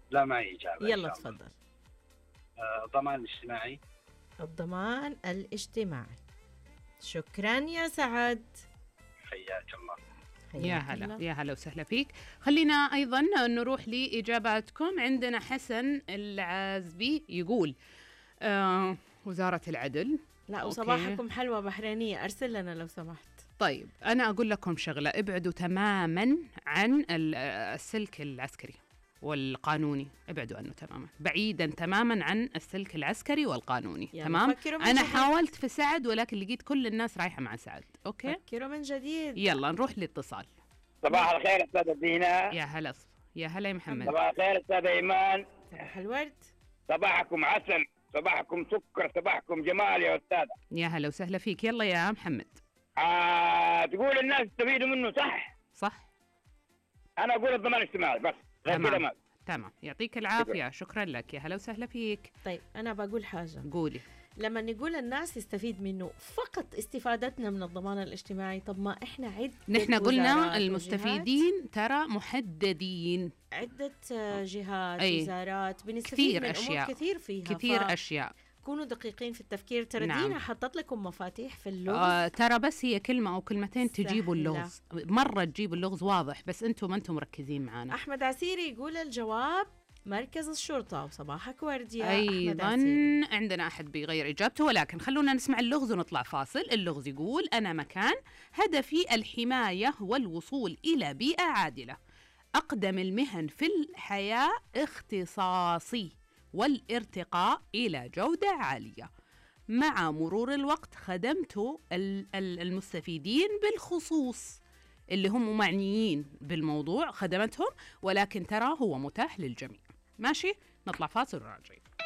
لا معي إجابة إن يلا شاء الله. تفضل. الضمان الاجتماعي. الضمان الاجتماعي. شكرا يا سعد. حياك الله. يا حياك هلا الله. يا هلا وسهلا فيك. خلينا أيضا نروح لإجاباتكم. عندنا حسن العازبي يقول وزارة العدل. لا، أوكي. وصباحكم حلوة بحرينية، أرسل لنا لو سمحت. طيب أنا أقول لكم شغلة، ابعدوا تماما عن السلك العسكري والقانوني، ابعدوا عنه تماما، بعيدا تماما عن السلك العسكري والقانوني. تمام. أنا حاولت في سعد ولكن لقيت كل الناس رايحة مع سعد. أوكي، فكروا من جديد. يلا نروح للاتصال. صباح الخير أستاذة دينا. يا هلا يا هلا يا محمد. صباح الخير أستاذة إيمان. صباح الورد. صباحكم عسل، صباحكم سكر، صباحكم جمال يا أستاذة. يا هلا وسهلا فيك. يلا يا محمد. تقول الناس يستفيدوا منه، صح؟ أنا أقول الضمان الاجتماعي بس، غير كذا ما. تمام، يعطيك العافية. شكرا لك. يا هلا وسهلا فيك. طيب أنا بقول حاجة. قولي. لما نقول الناس يستفيد منه فقط استفادتنا من الضمان الاجتماعي، طب ما إحنا نحن قلنا وزارات المستفيدين ترى محددين، عدة جهات، أي. وزارات بنستفيد كثير من أشياء. أمور كثير فيها، كثير أشياء. كونوا دقيقين في التفكير. ترى نعم. دينا حطت لكم مفاتيح في اللغز. ترى بس هي كلمة أو كلمتين سهلة. تجيبوا اللغز، مرة تجيبوا اللغز واضح، بس أنتم ما أنتم مركزين معنا. أحمد عسيري يقول الجواب مركز الشرطة. وصباحك ورد يا أيضا أحمد عسيري. عندنا أحد بيغير إجابته، ولكن خلونا نسمع اللغز ونطلع فاصل. اللغز يقول: أنا مكان هدفي الحماية والوصول إلى بيئة عادلة، أقدم المهن في الحياة اختصاصي والارتقاء إلى جودة عالية. مع مرور الوقت خدمت المستفيدين بالخصوص اللي هم معنيين بالموضوع، خدمتهم، ولكن ترى هو متاح للجميع. ماشي، نطلع فاصل وراجعين.